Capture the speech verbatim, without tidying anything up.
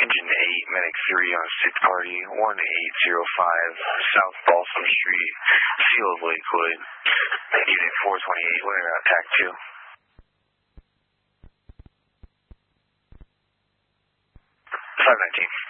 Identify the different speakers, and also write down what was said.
Speaker 1: Engine eight, Medic three on sixth party, one eight zero five, South Balsam Street, seal of liquid, unit four twenty-eight, winning out tac two. five nineteen.